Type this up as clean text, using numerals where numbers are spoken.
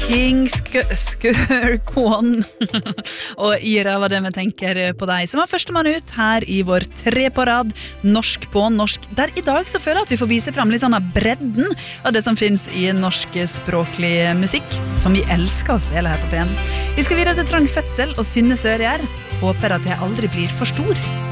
King Skørkån og Ira var det vi tenker på deg som var førstemann ut her i vår 3 på rad Norsk på norsk, der i dag så føler jeg at vi får vise frem litt sånn av bredden av det som finnes i norsk språklig musikk som vi elsker å spille her på P1. Vi skal videre til Trang Fetzel og Synne Sørgjær. Håper at jeg aldri blir for stor.